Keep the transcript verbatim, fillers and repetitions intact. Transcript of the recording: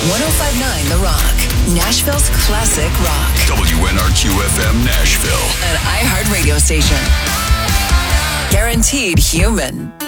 ten fifty-nine The Rock, Nashville's classic rock. W N R Q F M Nashville. An iHeart radio station. Guaranteed human.